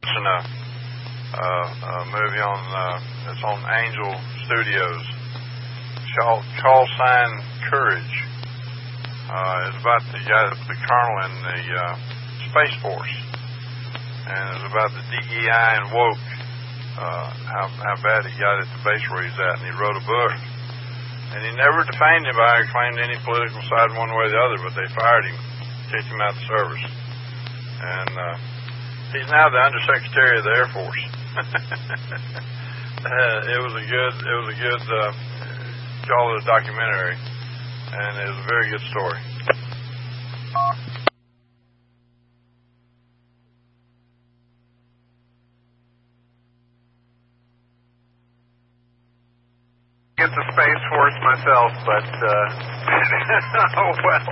watching a movie on it's on Angel Studios. Call sign Courage. It's about the guy, the colonel in the Space Force, and it's about the DEI and woke. How bad he got at the base where he's at, and he wrote a book. And he never defamed anybody or claimed any political side one way or the other, but they fired him, kicked him out of the service. And he's now the Undersecretary of the Air Force. It was a good call it a documentary, and it was a very good story. Get the Space Force myself, but oh well.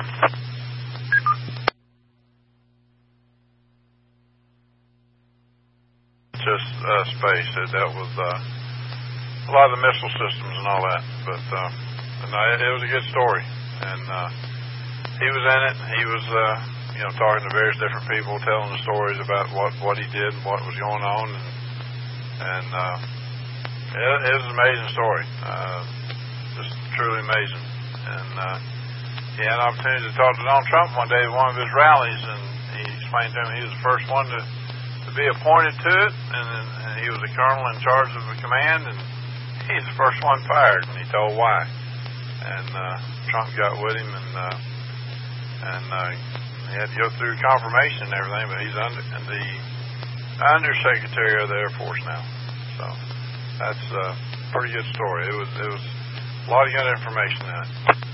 Just space. It dealt with a lot of the missile systems and all that, but no, it was a good story, and he was in it. He was talking to various different people, telling the stories about what he did and what was going on, and it was an amazing story, just truly amazing. And he had an opportunity to talk to Donald Trump one day at one of his rallies, and he explained to him he was the first one to be appointed to it, and he was the colonel in charge of the command, and he's the first one fired, and he told why. And Trump got with him, and he had to go through confirmation and everything, but he's the Undersecretary of the Air Force now. So that's a pretty good story. It was a lot of good information in it.